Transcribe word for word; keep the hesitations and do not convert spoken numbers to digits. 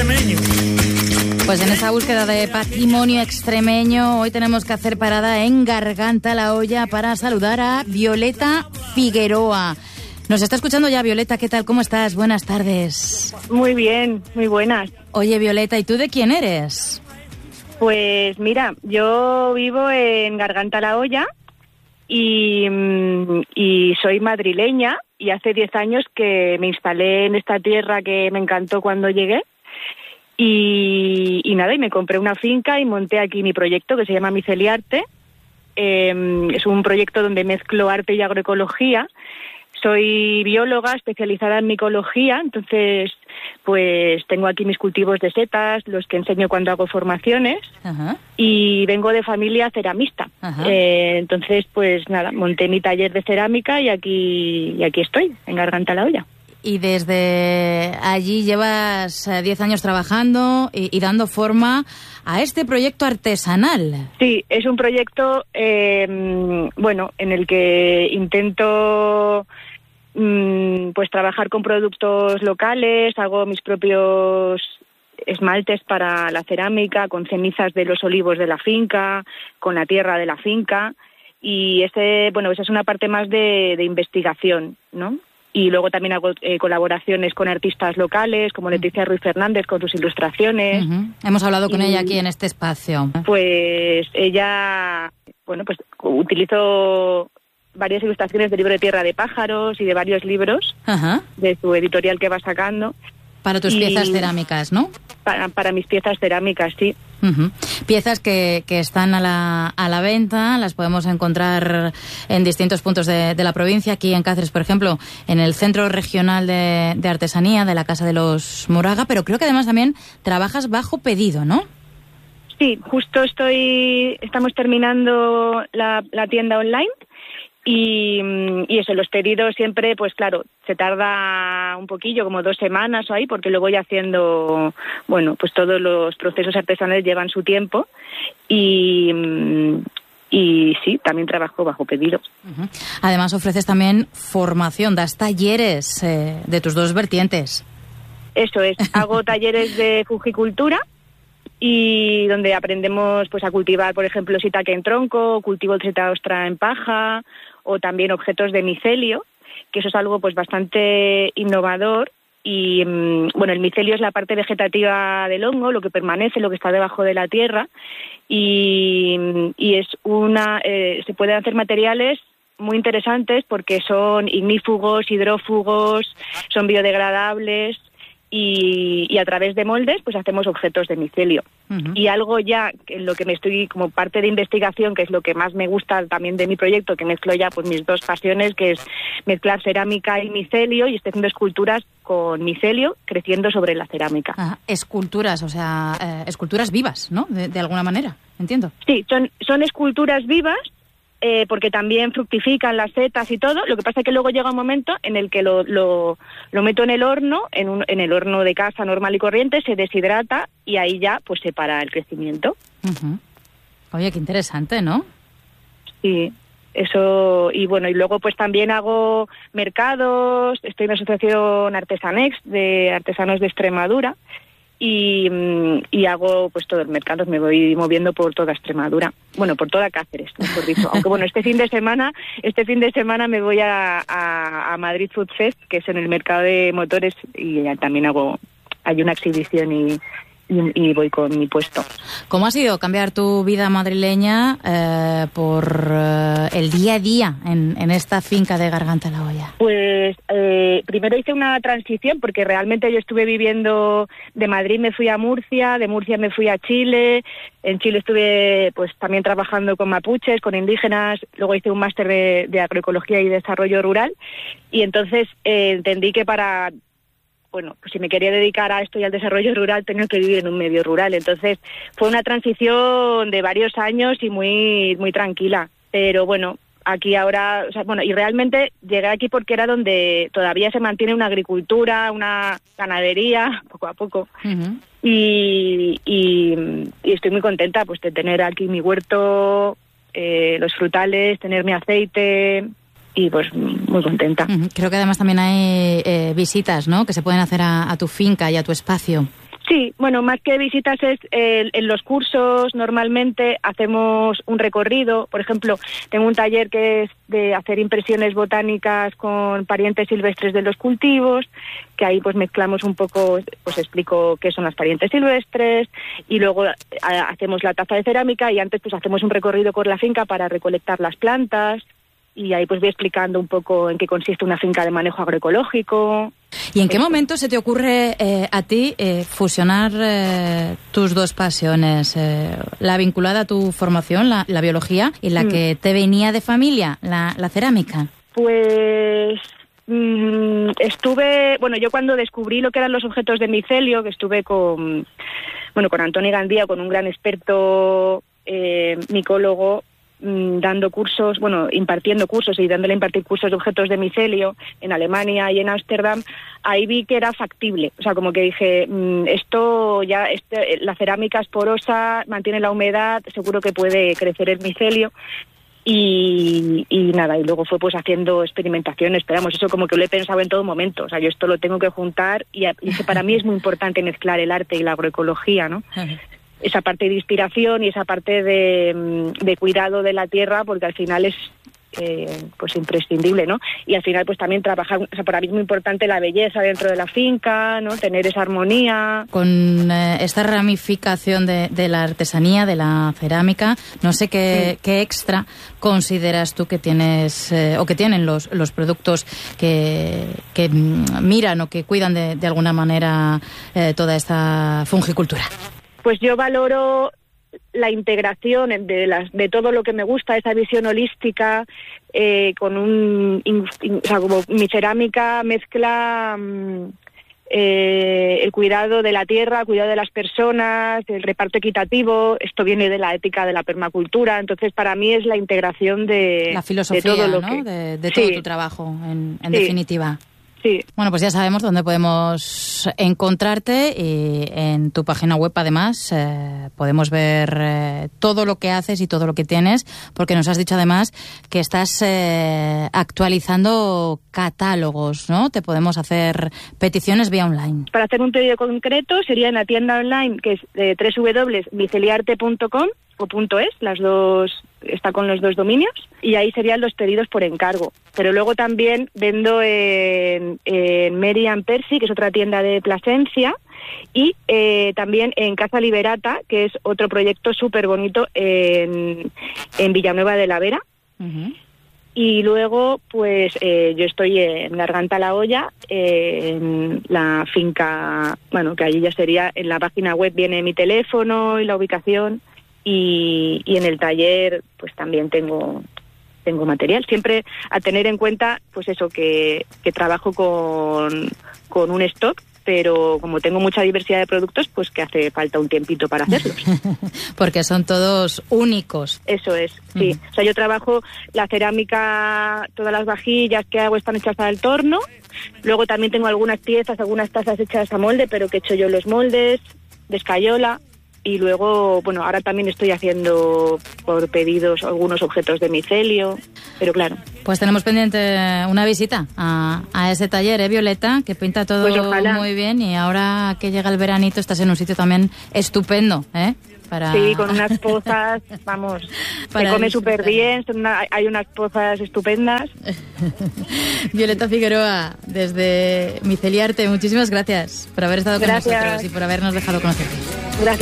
extremeño. Pues en esa búsqueda de patrimonio extremeño, hoy tenemos que hacer parada en Garganta la Olla para saludar a Violeta Figueroa. Nos está escuchando ya Violeta, ¿qué tal? ¿Cómo estás? Buenas tardes. Muy bien, muy buenas. Oye Violeta, ¿y tú de quién eres? Pues mira, yo vivo en Garganta la Olla y, y soy madrileña y hace diez años que me instalé en esta tierra que me encantó cuando llegué. Y, y nada, y me compré una finca y monté aquí mi proyecto que se llama Miceliarte. Eh, es un proyecto donde mezclo arte y agroecología. Soy bióloga especializada en micología, entonces pues tengo aquí mis cultivos de setas, los que enseño cuando hago formaciones. Ajá. Y vengo de familia ceramista. Eh, entonces pues nada, monté mi taller de cerámica y aquí, y aquí estoy, en Garganta la Olla. Y desde allí llevas diez años trabajando y, y dando forma a este proyecto artesanal. Sí, es un proyecto, eh, bueno, en el que intento mm, pues trabajar con productos locales, hago mis propios esmaltes para la cerámica, con cenizas de los olivos de la finca, con la tierra de la finca, y ese, bueno, esa es una parte más de, de investigación, ¿no? Y luego también hago eh, colaboraciones con artistas locales, como Leticia Ruiz Fernández, con sus ilustraciones. Uh-huh. Hemos hablado con y, ella aquí en este espacio. Pues ella, bueno, pues utilizo varias ilustraciones del libro de Tierra de Pájaros y de varios libros uh-huh. de su editorial que va sacando. Para tus y piezas cerámicas, ¿no? Para, para mis piezas cerámicas, sí. Uh-huh. Piezas que, que están a la, a la venta, las podemos encontrar en distintos puntos de, de la provincia. Aquí en Cáceres, por ejemplo, en el Centro Regional de, de Artesanía de la Casa de los Moraga, pero creo que además también trabajas bajo pedido, ¿no? Sí, justo estoy, estamos terminando la, la tienda online. Y, y eso, los pedidos siempre, pues claro, se tarda un poquillo, como dos semanas o ahí, porque luego voy haciendo, bueno, pues todos los procesos artesanales llevan su tiempo y, y sí, también trabajo bajo pedido. Uh-huh. Además ofreces también formación, das talleres eh, de tus dos vertientes. Eso es, hago talleres de fujicultura y donde aprendemos pues a cultivar, por ejemplo, shiitake en tronco, cultivo de seta ostra en paja, o también objetos de micelio, que eso es algo pues bastante innovador. Y bueno, el micelio es la parte vegetativa del hongo, lo que permanece, lo que está debajo de la tierra, y, y es una eh, se pueden hacer materiales muy interesantes porque son ignífugos, hidrófugos, son biodegradables. Y, y a través de moldes pues hacemos objetos de micelio. Uh-huh. Y algo ya en lo que me estoy como parte de investigación, que es lo que más me gusta también de mi proyecto, que mezclo ya pues mis dos pasiones, que es mezclar cerámica y micelio, y estoy haciendo esculturas con micelio creciendo sobre la cerámica. Ajá. Esculturas, o sea, eh, esculturas vivas, ¿no? De, de alguna manera, entiendo. Sí, son, son esculturas vivas, Eh, porque también fructifican las setas y todo. Lo que pasa es que luego llega un momento en el que lo, lo, lo meto en el horno, en, un, en el horno de casa normal y corriente, se deshidrata y ahí ya pues se para el crecimiento. Uh-huh. Oye, qué interesante, ¿no? Sí, eso. Y bueno, y luego pues también hago mercados, estoy en la asociación Artesanex, de artesanos de Extremadura, y, y hago pues todo el mercado, me voy moviendo por toda Extremadura, bueno, por toda Cáceres, mejor dicho. Aunque bueno, este fin de semana, este fin de semana me voy a, a, a Madrid Food Fest, que es en el mercado de motores, y también hago, hay una exhibición y, y, y voy con mi puesto. ¿Cómo ha sido cambiar tu vida madrileña eh, por eh, el día a día en, en esta finca de Garganta la Olla? Pues eh, primero hice una transición, porque realmente yo estuve viviendo de Madrid, me fui a Murcia, de Murcia me fui a Chile, en Chile estuve pues también trabajando con mapuches, con indígenas, luego hice un máster de, de agroecología y desarrollo rural, y entonces eh, entendí que para bueno, pues si me quería dedicar a esto y al desarrollo rural, tenía que vivir en un medio rural. Entonces fue una transición de varios años y muy muy tranquila. Pero bueno, aquí ahora, o sea, bueno, y realmente llegué aquí porque era donde todavía se mantiene una agricultura, una ganadería, poco a poco. Uh-huh. Y, y, y estoy muy contenta pues de tener aquí mi huerto, eh, los frutales, tener mi aceite. Y pues muy contenta. Uh-huh. Creo que además también hay eh, visitas, ¿no?, que se pueden hacer a, a tu finca y a tu espacio. Sí, bueno, más que visitas es eh, en los cursos normalmente hacemos un recorrido. Por ejemplo, tengo un taller que es de hacer impresiones botánicas con parientes silvestres de los cultivos, que ahí pues mezclamos un poco, pues explico qué son las parientes silvestres y luego a, hacemos la taza de cerámica y antes pues hacemos un recorrido por la finca para recolectar las plantas. Y ahí pues voy explicando un poco en qué consiste una finca de manejo agroecológico. ¿Y en qué Eso. momento se te ocurre eh, a ti eh, fusionar eh, tus dos pasiones? Eh, la vinculada a tu formación, la, la biología, y la mm. que te venía de familia, la, la cerámica. Pues mmm, estuve... Bueno, yo cuando descubrí lo que eran los objetos de micelio, que estuve con, bueno, con Antoni Gandía, con un gran experto eh, micólogo, dando cursos, bueno, impartiendo cursos y dándole a impartir cursos de objetos de micelio en Alemania y en Ámsterdam, ahí vi que era factible. O sea, como que dije, mmm, esto ya, este, la cerámica es porosa, mantiene la humedad, seguro que puede crecer el micelio. Y, y nada, y luego fue pues haciendo experimentaciones, esperamos, eso como que lo he pensado en todo momento, o sea, yo esto lo tengo que juntar y, y que para mí es muy importante mezclar el arte y la agroecología, ¿no? Esa parte de inspiración y esa parte de, de cuidado de la tierra, porque al final es eh, pues imprescindible, ¿no? Y al final pues también trabajar, o sea, para mí es muy importante la belleza dentro de la finca, ¿no? Tener esa armonía. Con eh, esta ramificación de, de la artesanía, de la cerámica, no sé qué, sí. qué extra consideras tú que tienes eh, o que tienen los, los productos que, que miran o que cuidan de, de alguna manera eh, toda esta fungicultura. Pues yo valoro la integración de, las, de todo lo que me gusta, esa visión holística, eh, con un... In, in, o sea, como mi cerámica mezcla um, eh, el cuidado de la tierra, el cuidado de las personas, el reparto equitativo. Esto viene de la ética de la permacultura. Entonces, para mí es la integración de, la filosofía, de todo lo ¿no? que... De, de todo sí. tu trabajo, en, en sí. definitiva. Sí. Bueno, pues ya sabemos dónde podemos encontrarte y en tu página web, además, eh, podemos ver eh, todo lo que haces y todo lo que tienes, porque nos has dicho además que estás eh, actualizando catálogos, ¿no? Te podemos hacer peticiones vía online. Para hacer un pedido concreto sería en la tienda online, que es eh, doble u doble u doble u punto miceliarte punto com o .es, las dos, está con los dos dominios, y ahí serían los pedidos por encargo. Pero luego también vendo en, en Mary and Percy, que es otra tienda de Plasencia, y eh, también en Casa Liberata, que es otro proyecto súper bonito en, en Villanueva de la Vera. Uh-huh. Y luego, pues, eh, yo estoy en Garganta La Olla, eh, en la finca, bueno, que allí ya sería, en la página web viene mi teléfono y la ubicación. Y, y en el taller pues también tengo tengo material, siempre a tener en cuenta pues eso, que, que trabajo con, con un stock, pero como tengo mucha diversidad de productos, pues que hace falta un tiempito para hacerlos. Porque son todos únicos. Eso es, sí. Mm. O sea, yo trabajo la cerámica, todas las vajillas que hago están hechas al torno, luego también tengo algunas piezas, algunas tazas hechas a molde, pero que he hecho yo los moldes, de escayola. Y luego, bueno, ahora también estoy haciendo por pedidos algunos objetos de micelio, pero claro. Pues tenemos pendiente una visita a, a ese taller, ¿eh, Violeta? Que pinta todo pues muy bien y ahora que llega el veranito estás en un sitio también estupendo, ¿eh? Para... Sí, con unas pozas, vamos, se come súper bien, son una, hay unas pozas estupendas. Violeta Figueroa, desde Miceliarte, muchísimas gracias por haber estado con gracias. nosotros y por habernos dejado conocerte. Gracias.